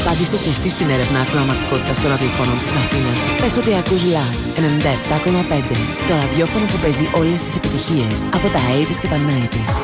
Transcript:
Απάντησε και εσύ στην έρευνα ακροαματικότητας των ραδιοφώνων της Αθήνας. Πες ότι ακούς Live 97,5. Το ραδιόφωνο που παίζει όλες τις επιτυχίες από τα 80's και τα 90's.